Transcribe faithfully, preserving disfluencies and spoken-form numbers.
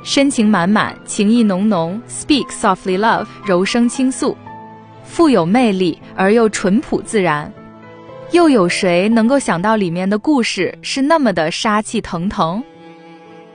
深情满满，情意浓浓 Speak softly love 柔声倾诉，富有魅力而又淳朴自然。又有谁能够想到里面的故事是那么的杀气腾腾？